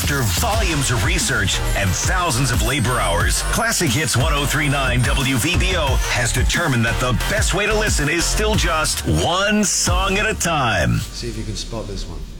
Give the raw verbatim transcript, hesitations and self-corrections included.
After volumes of research and thousands of labor hours, Classic Hits ten thirty-nine W V B O has determined that the best way to listen is still just one song at a time. See if you can spot this one.